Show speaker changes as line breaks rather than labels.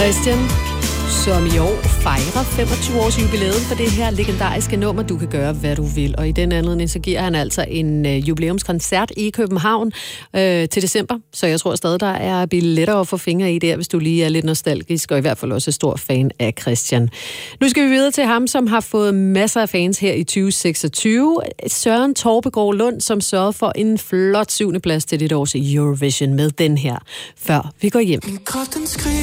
Christian, som i år fejrer 25 års jubilæum for det her legendariske nummer. Du kan gøre, hvad du vil. Og i den anledning, så giver han altså en jubilæumskoncert i København til december. Så jeg tror stadig, der er billetter at få fingre i der, hvis du lige er lidt nostalgisk, og i hvert fald også stor fan af Christian. Nu skal vi videre til ham, som har fået masser af fans her i 2026. Søren Torpegaard Lund, som sørgede for en flot 7. plads til dit års Eurovision med den her, Før vi går hjem.